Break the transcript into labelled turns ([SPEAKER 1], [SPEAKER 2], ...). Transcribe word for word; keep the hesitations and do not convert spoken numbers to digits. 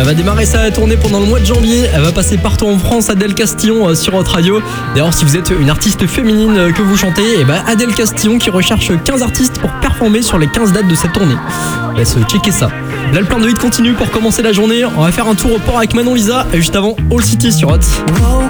[SPEAKER 1] va démarrer sa tournée pendant le mois de janvier. Elle va passer partout en France. Adèle Castillon sur Hot Radio. D'ailleurs, si vous êtes une artiste féminine que vous chantez, et ben Adèle Castillon qui recherche quinze artistes pour performer sur les quinze dates de cette tournée. Laisse checker ça. Là, le plein de hits continue pour commencer la journée. On va faire un tour au port avec Manon Lisa et juste avant All City sur Hot.